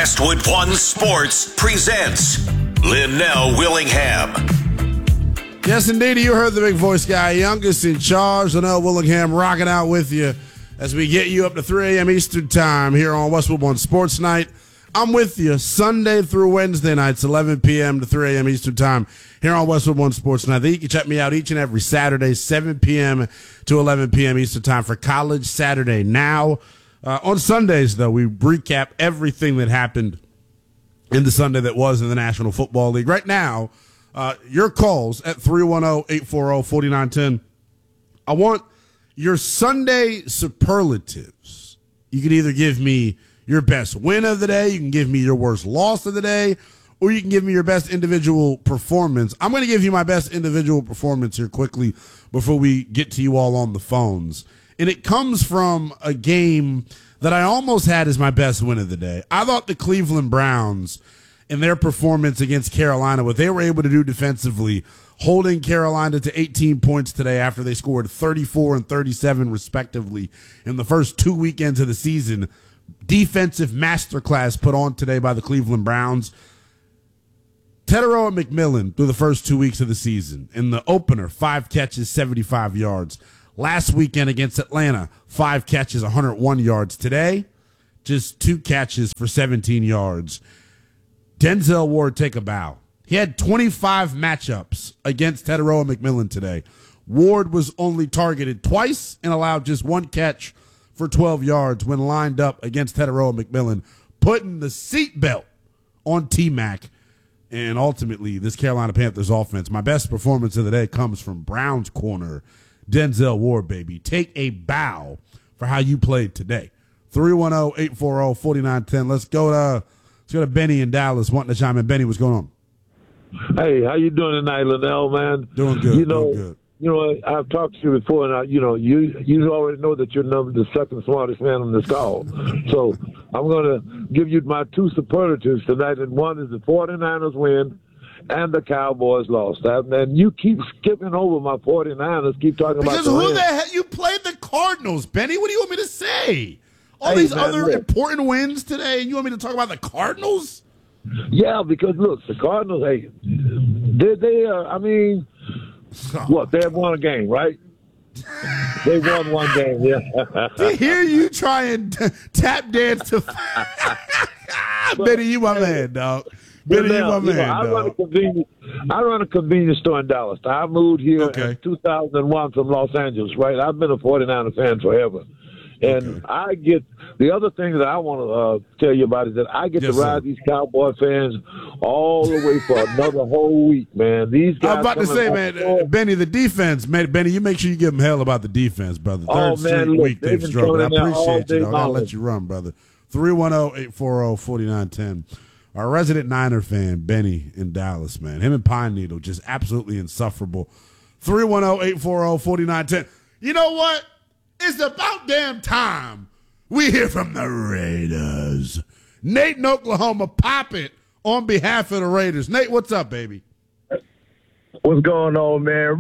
Westwood One Sports presents Linnell Willingham. Yes, indeed. You heard the big voice guy, youngest in charge, Linnell Willingham, rocking out with you as we get you up to 3 a.m. Eastern Time here on Westwood One Sports Night. I'm with you Sunday through Wednesday nights, 11 p.m. to 3 a.m. Eastern Time here on Westwood One Sports Night. You can check me out each and every Saturday, 7 p.m. to 11 p.m. Eastern Time for College Saturday Now. On Sundays, though, we recap everything that happened in the Sunday that was in the National Football League. Right now, your calls at 310-840-4910. I want your Sunday superlatives. You can either give me your best win of the day, you can give me your worst loss of the day, or you can give me your best individual performance. I'm going to give you my best individual performance here quickly before we get to you all on the phones. And it comes from a game that I almost had as my best win of the day. I thought the Cleveland Browns in their performance against Carolina, what they were able to do defensively, holding Carolina to 18 points today after they scored 34 and 37 respectively in the first 2 weekends of the season. Defensive masterclass put on today by the Cleveland Browns. Teteroa McMillan through the first 2 weeks of the season. In the opener, 5 catches, 75 yards. Last weekend against Atlanta, 5 catches, 101 yards. Today, just 2 catches for 17 yards. Denzel Ward, take a bow. He had 25 matchups against Teteroa McMillan today. Ward was only targeted twice and allowed just 1 catch for 12 yards when lined up against Teteroa McMillan, putting the seatbelt on T-Mac. And ultimately, this Carolina Panthers offense, my best performance of the day comes from Browns corner, Denzel Ward, baby. Take a bow for how you played today. 310-840-4910. Let's go to Benny in Dallas wanting to chime in. Benny, what's going on? Hey, how you doing tonight, Linnell, man? Doing good. Doing good. I've talked to you before, and you already know that you're the second smartest man on this call. So I'm going to give you my 2 superlatives tonight, and one is the 49ers win and the Cowboys lost. And you keep skipping over my 49ers, keep talking because about who the hell? You played the Cardinals, Benny. What do you want me to say? All these other important wins today, and you want me to talk about the Cardinals? Yeah, because, look, the Cardinals, hey, they they have won a game, right? They won one game, yeah. To hear you try and tap dance to Benny, you my man, dog. Benny, you my man, I dog. run a convenience store in Dallas. I moved here in 2001 from Los Angeles, right? I've been a 49er fan forever. And I get the other thing that I want to tell you about is that I get to ride these Cowboy fans all the way for another whole week, man. These guys. I'm about to say, man, Benny, the defense, man. Benny, you make sure you give them hell about the defense, brother. Third straight week they've struggled. I appreciate you, dog. I'll let you run, brother. 310-840-4910. Our resident Niner fan, Benny in Dallas, man. Him and Pine Needle, just absolutely insufferable. 310-840-4910. You know what? It's about damn time we hear from the Raiders. Nate in Oklahoma, pop it on behalf of the Raiders. Nate, what's up, baby? What's going on, man?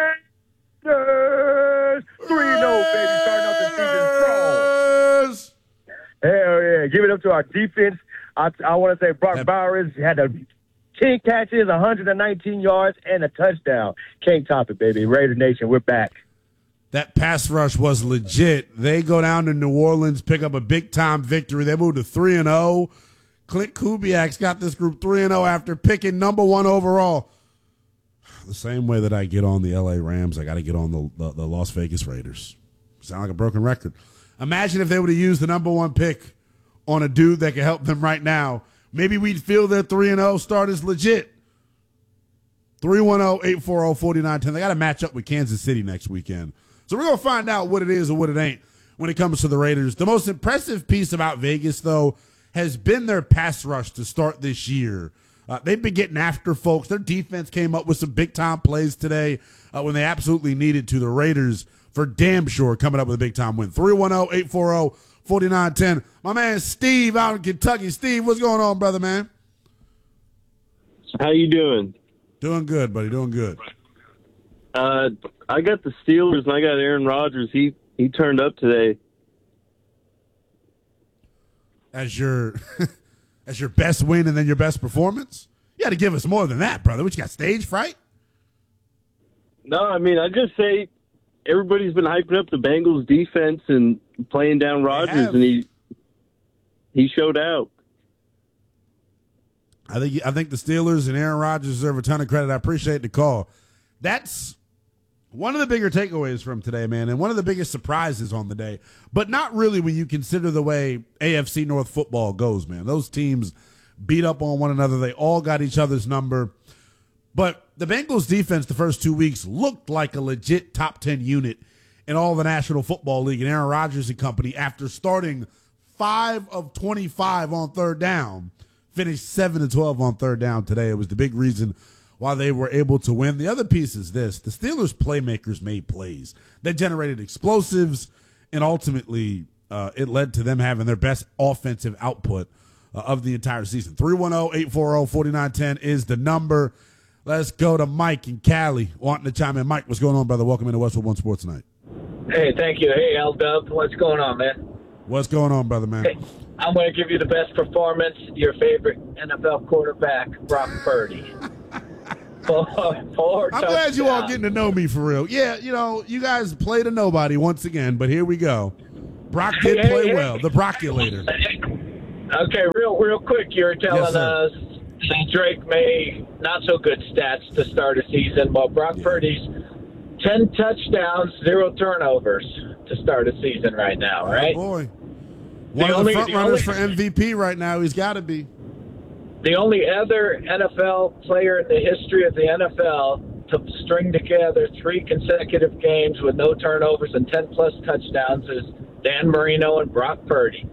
Raiders! 3-0, baby. Starting off the season strong. Hell yeah. Give it up to our defense. I want to say Brock Bowers had 10 catches, 119 yards, and a touchdown. Can't top it, baby. Raider Nation, we're back. That pass rush was legit. They go down to New Orleans, pick up a big-time victory. They moved to 3-0. Clint Kubiak's got this group 3-0 after picking number 1 overall. The same way that I get on the L.A. Rams, I got to get on the Las Vegas Raiders. Sound like a broken record. Imagine if they would have used the number 1 pick on a dude that could help them right now. Maybe we'd feel their 3-0 start is legit. 310-840-4910. They got to match up with Kansas City next weekend. So we're going to find out what it is or what it ain't when it comes to the Raiders. The most impressive piece about Vegas, though, has been their pass rush to start this year. They've been getting after folks. Their defense came up with some big-time plays today when they absolutely needed to. The Raiders, for damn sure, coming up with a big-time win. 310-840-4910. My man Steve out in Kentucky. Steve, what's going on, brother, man? How you doing? Doing good, buddy. Doing good. I got the Steelers and I got Aaron Rodgers. He turned up today. As your as your best win and then your best performance? You got to give us more than that, brother. What, you got stage fright? No, I mean, I just say everybody's been hyping up the Bengals defense and playing down Rodgers, and he showed out. I think the Steelers and Aaron Rodgers deserve a ton of credit. I appreciate the call. That's one of the bigger takeaways from today, man, and one of the biggest surprises on the day. But not really when you consider the way AFC North football goes, man. Those teams beat up on one another. They all got each other's number. But the Bengals defense the first 2 weeks looked like a legit top 10 unit in all the National Football League, and Aaron Rodgers and company, after starting 5 of 25 on third down, finished 7-12 on third down today. It was the big reason why they were able to win. The other piece is this. The Steelers' playmakers made plays. They generated explosives, and ultimately it led to them having their best offensive output of the entire season. 310-840-4910 is the number. Let's go to Mike in Cali wanting to chime in. Mike, what's going on, brother? Welcome into Westwood One Sports Night. Hey, thank you. Hey, L-Dub. What's going on, man? What's going on, brother, man? Hey, I'm going to give you the best performance, your favorite NFL quarterback, Brock Purdy. I'm glad you all getting to know me for real. Yeah, you guys played a nobody once again, but here we go. Brock did play well, the Brockulator. Okay, real quick, you're telling us Drake may not so good stats to start a season, but Brock Purdy's 10 touchdowns, 0 turnovers to start a season right now, right? Oh boy. One of the front runners for MVP right now. He's got to be. The only other NFL player in the history of the NFL to string together 3 consecutive games with no turnovers and 10-plus touchdowns is Dan Marino and Brock Purdy.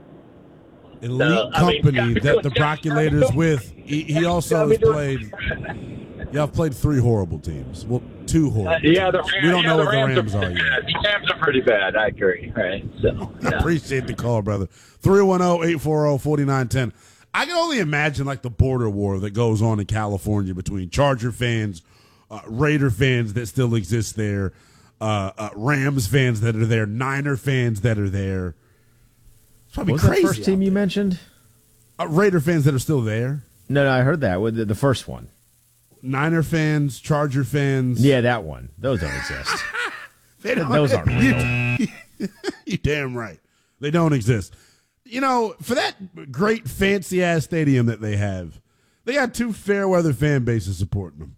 Elite company that the Brockulator's with. He also has played. Y'all played 3 horrible teams. Well, 2 horrible. We don't know what the Rams are yet. The Rams are pretty bad. I agree. Right. So I appreciate the call, brother. 310-840-4910. I can only imagine like the border war that goes on in California between Charger fans, Raider fans that still exist there, Rams fans that are there, Niner fans that are there. It's probably crazy. What was crazy. The first team you mentioned? Raider fans that are still there. No, I heard that with the first one. Niner fans, Charger fans. Yeah, that one. Those don't exist. Those aren't real. You're damn right. They don't exist. For that great fancy-ass stadium that they have, they got 2 fair-weather fan bases supporting them.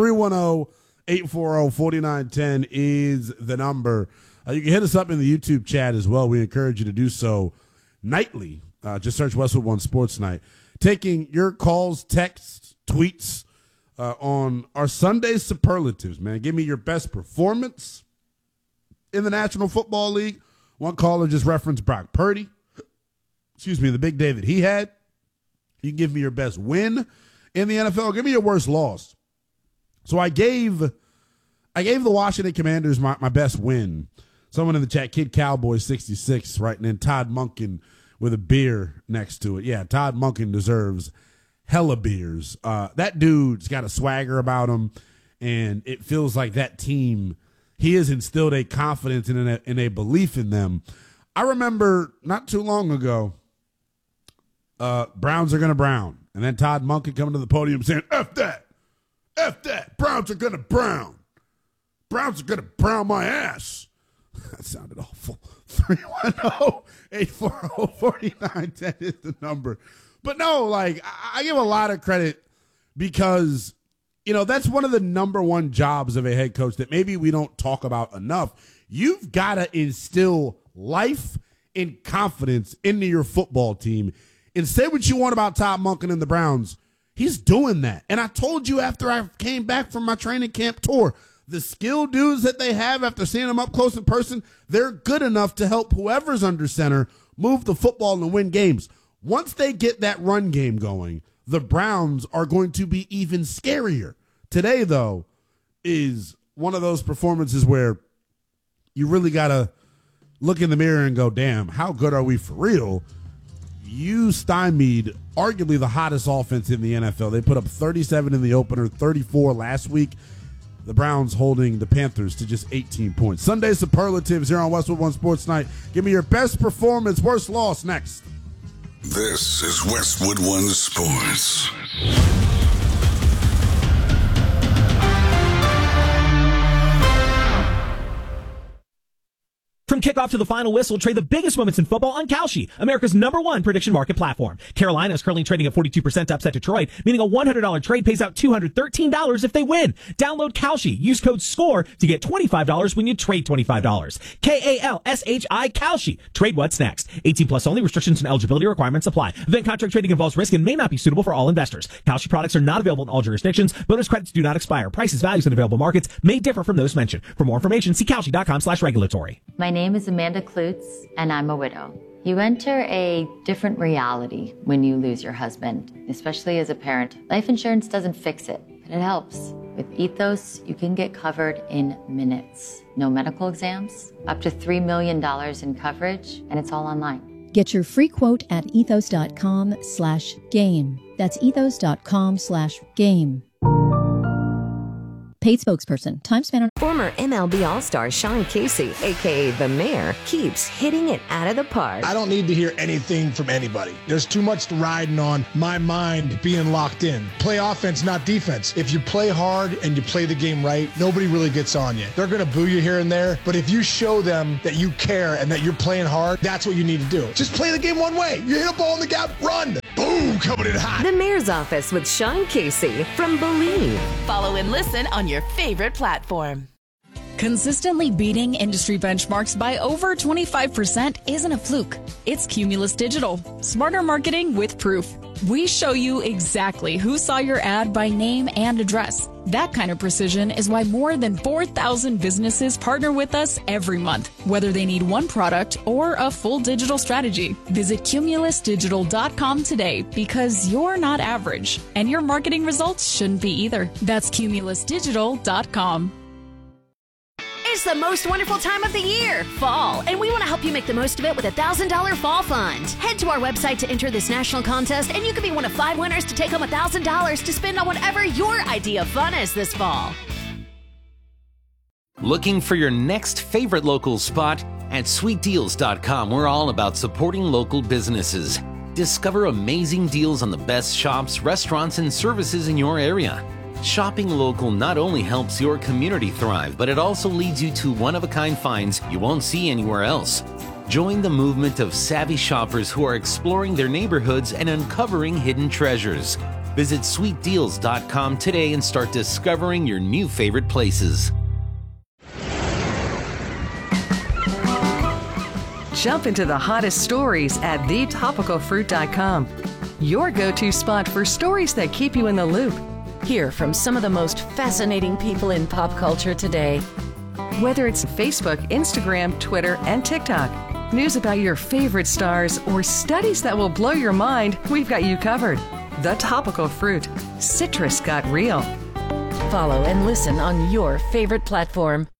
310-840-4910 is the number. You can hit us up in the YouTube chat as well. We encourage you to do so nightly. Just search Westwood One Sports Night. Taking your calls, texts, tweets on our Sunday superlatives, man. Give me your best performance in the National Football League. One caller just referenced Brock Purdy. The big day that he had. You can give me your best win in the NFL. Give me your worst loss. So I gave the Washington Commanders my best win. Someone in the chat, Kid Cowboy 66, writing in Todd Monken with a beer next to it. Yeah, Todd Monken deserves hella beers. That dude's got a swagger about him, and it feels like that team, he has instilled a confidence and a belief in them. I remember not too long ago, Browns are going to Brown. And then Todd Monken coming to the podium saying, F that. Browns are going to Brown. Browns are going to Brown my ass. That sounded awful. 310-840-4910 is the number. But no, I give a lot of credit because, that's one of the number one jobs of a head coach that maybe we don't talk about enough. You've got to instill life and confidence into your football team. And say what you want about Todd Monken and the Browns. He's doing that. And I told you after I came back from my training camp tour, the skill dudes that they have after seeing them up close in person, they're good enough to help whoever's under center move the football and win games. Once they get that run game going, the Browns are going to be even scarier. Today, though, is one of those performances where you really got to look in the mirror and go, damn, how good are we for real? You stymied arguably the hottest offense in the NFL. They put up 37 in the opener, 34 last week. The Browns holding the Panthers to just 18 points. Sunday superlatives here on Westwood One Sports Night. Give me your best performance, worst loss next. This is Westwood One Sports. From kickoff to the final whistle, trade the biggest moments in football on Kalshi, America's #1 prediction market platform. Carolina is currently trading at 42% to upset Detroit, meaning a $100 trade pays out $213 if they win. Download Kalshi. Use code SCORE to get $25 when you trade $25. Kalshi, Kalshi. Trade what's next. 18 plus only. Restrictions and eligibility requirements apply. Event contract trading involves risk and may not be suitable for all investors. Kalshi products are not available in all jurisdictions. Bonus credits do not expire. Prices, values, and available markets may differ from those mentioned. For more information, see Kalshi.com/regulatory. My name is Amanda Klutz, and I'm a widow. You enter a different reality when you lose your husband, especially as a parent. Life insurance doesn't fix it, but it helps. With Ethos, you can get covered in minutes. No medical exams, up to $3 million in coverage, and it's all online. Get your free quote at ethos.com/game. That's ethos.com/game. Paid spokesperson. Time spent on... Former MLB All-Star Sean Casey, a.k.a. The Mayor, keeps hitting it out of the park. I don't need to hear anything from anybody. There's too much riding on my mind being locked in. Play offense, not defense. If you play hard and you play the game right, nobody really gets on you. They're going to boo you here and there, but if you show them that you care and that you're playing hard, that's what you need to do. Just play the game one way. You hit a ball in the gap, run. Boom, coming in hot. The Mayor's Office with Sean Casey from Believe. Follow and listen on your favorite platform. Consistently beating industry benchmarks by over 25% isn't a fluke. It's Cumulus Digital. Smarter marketing with proof. We show you exactly who saw your ad by name and address. That kind of precision is why more than 4,000 businesses partner with us every month, whether they need one product or a full digital strategy. Visit cumulusdigital.com today because you're not average, and your marketing results shouldn't be either. That's cumulusdigital.com. It's the most wonderful time of the year, fall, and we want to help you make the most of it with a $1,000 fall fund. Head to our website to enter this national contest, and you could be one of 5 winners to take home $1,000 to spend on whatever your idea of fun is this fall. Looking for your next favorite local spot? At sweetdeals.com, we're all about supporting local businesses. Discover amazing deals on the best shops, restaurants, and services in your area. Shopping local not only helps your community thrive, but it also leads you to one-of-a-kind finds you won't see anywhere else. Join the movement of savvy shoppers who are exploring their neighborhoods and uncovering hidden treasures. Visit sweetdeals.com today and start discovering your new favorite places. Jump into the hottest stories at thetopicalfruit.com. Your go-to spot for stories that keep you in the loop. Hear from some of the most fascinating people in pop culture today. Whether it's Facebook, Instagram, Twitter, and TikTok, news about your favorite stars, or studies that will blow your mind, we've got you covered. The Topical Fruit. Citrus got real. Follow and listen on your favorite platform.